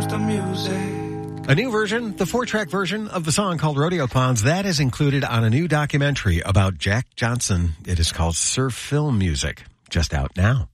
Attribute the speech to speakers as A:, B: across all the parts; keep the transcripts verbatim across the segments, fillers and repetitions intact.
A: comes to music.
B: A new version, the four-track version of the song called Rodeo Ponds, that is included on a new documentary about Jack Johnson. It is called Surf Film Music, just out now.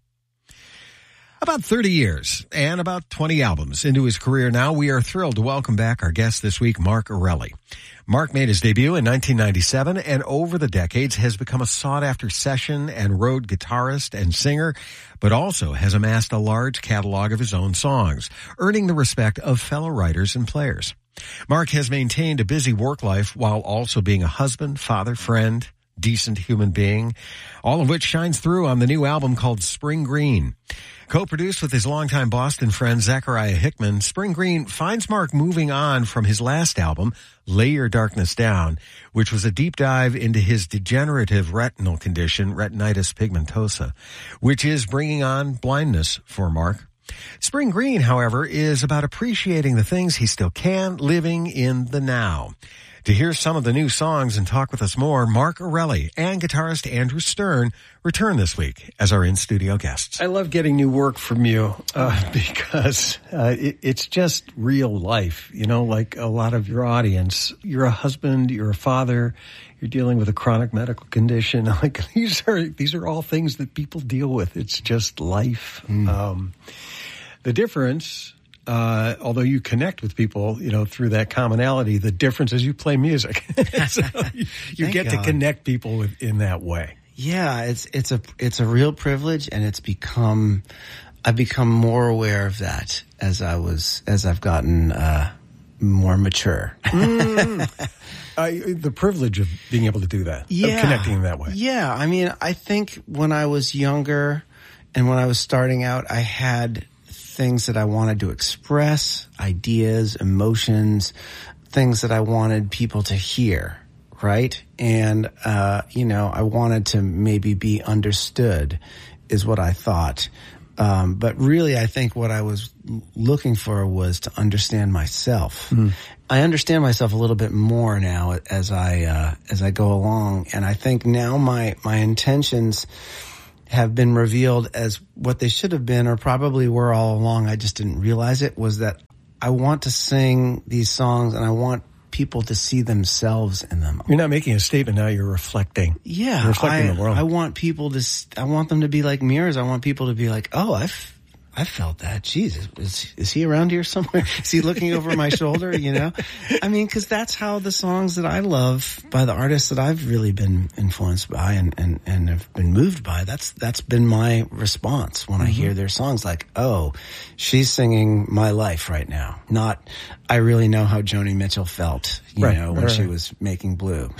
B: About thirty years and about twenty albums into his career now, we are thrilled to welcome back our guest this week, Mark Erelli. Mark made his debut in nineteen ninety-seven and over the decades has become a sought-after session and road guitarist and singer, but also has amassed a large catalog of his own songs, earning the respect of fellow writers and players. Mark has maintained a busy work life while also being a husband, father, friend, decent human being, all of which shines through on the new album called Spring Green. Co-produced with his longtime Boston friend Zachariah Hickman, Spring Green finds Mark moving on from his last album, Lay Your Darkness Down, which was a deep dive into his degenerative retinal condition, retinitis pigmentosa, which is bringing on blindness for Mark. Spring Green, however, is about appreciating the things he still can, living in the now. To hear some of the new songs and talk with us more, Mark Erelli and guitarist Andrew Stern return this week as our in-studio guests.
C: I love getting new work from you uh, because uh, it, it's just real life, you know, like a lot of your audience. You're a husband, you're a father, you're dealing with a chronic medical condition. Like these are these are all things that people deal with. It's just life. Mm. Um, the difference... Uh, although you connect with people, you know, through that commonality, the difference is you play music. So you you get God. to connect people with, in that way.
D: Yeah, it's it's a it's a real privilege, and it's become I've become more aware of that as I was as I've gotten uh, more mature.
C: mm. uh, the privilege of being able to do that,
D: yeah,
C: of connecting in that way.
D: Yeah, I mean, I think when I was younger and when I was starting out, I had things that I wanted to express, ideas, emotions, things that I wanted people to hear, right? And, uh, you know, I wanted to maybe be understood is what I thought. Um, but really, I think what I was looking for was to understand myself. Mm. I understand myself a little bit more now as I, uh, as I go along. And I think now my, my intentions have been revealed as what they should have been, or probably were all along. I just didn't realize it, was that I want to sing these songs and I want people to see themselves in them.
C: You're not making a statement now, you're reflecting.
D: Yeah.
C: You're reflecting
D: I,
C: the world.
D: I want people to, I want them to be like mirrors. I want people to be like, oh, I've, I felt that. Jesus, is, is he around here somewhere? Is he looking over my shoulder? You know, I mean, cause that's how the songs that I love by the artists that I've really been influenced by and, and, and have been moved by. That's, that's been my response when mm-hmm. I hear their songs, like, oh, she's singing my life right now. Not, I really know how Joni Mitchell felt, you right, know, when right, she right. was making Blue.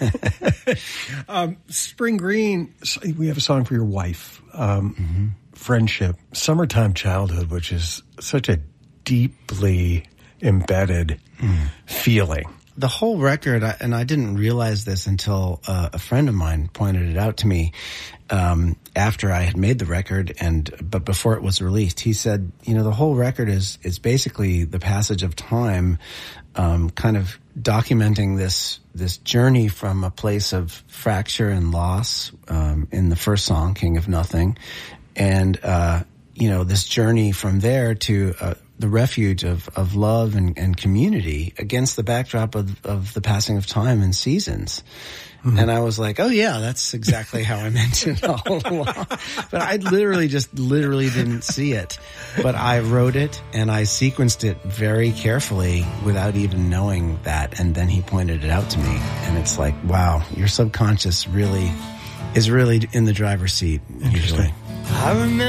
C: um, Spring Green, we have a song for your wife. Um, mm-hmm. Friendship, Summertime Childhood, which is such a deeply embedded mm. feeling.
D: The whole record, and I didn't realize this until uh, a friend of mine pointed it out to me um, after I had made the record, and but before it was released. He said, you know, the whole record is is basically the passage of time, um, kind of documenting this this journey from a place of fracture and loss um, in the first song, King of Nothing. And, uh, you know, this journey from there to uh, the refuge of, of love and, and community against the backdrop of, of the passing of time and seasons. Mm-hmm. And I was like, oh, yeah, that's exactly how I meant it all along. But I literally just literally didn't see it. But I wrote it and I sequenced it very carefully without even knowing that. And then he pointed it out to me. And it's like, wow, your subconscious really is really in the driver's seat usually.
A: I remember